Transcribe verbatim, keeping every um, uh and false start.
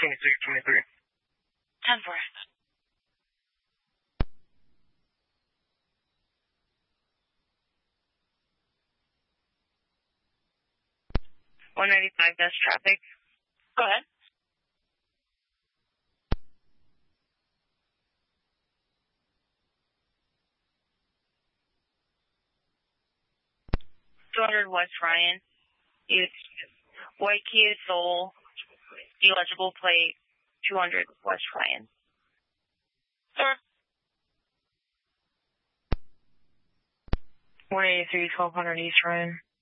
twenty-six twenty-three. ten four. one ninety-five, that's traffic. Go ahead. two hundred West Ryan. It's white Kia Soul, illegible plate, two hundred West Ryan. Sir. one eighty-three, twelve hundred East Ryan.